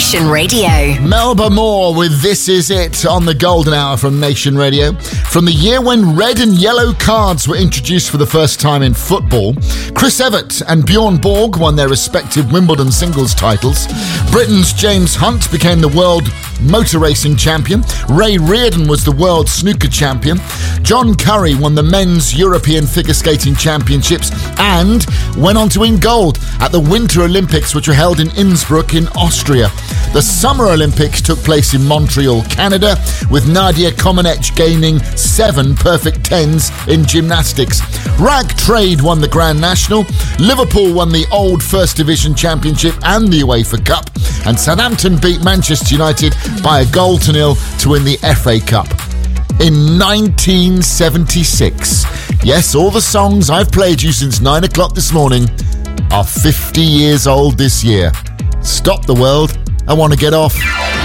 Nation Radio. Melba Moore with This Is It on the Golden Hour from Nation Radio. From the year when red and yellow cards were introduced for the first time in football, Chris Evert and Bjorn Borg won their respective Wimbledon singles titles. Britain's James Hunt became the world motor racing champion. Ray Reardon was the world snooker champion. John Curry won the men's European figure skating championships and went on to win gold at the Winter Olympics, which were held in Innsbruck in Austria. The Summer Olympics took place in Montreal, Canada, with Nadia Comaneci gaining 7 perfect 10s in gymnastics. Rag Trade won the Grand National. Liverpool won the Old First Division Championship and the UEFA Cup. And Southampton beat Manchester United by 1-0 to win the FA Cup. In 1976, yes, all the songs I've played you since 9 o'clock this morning are 50 years old this year. Stop the world, I want to get off.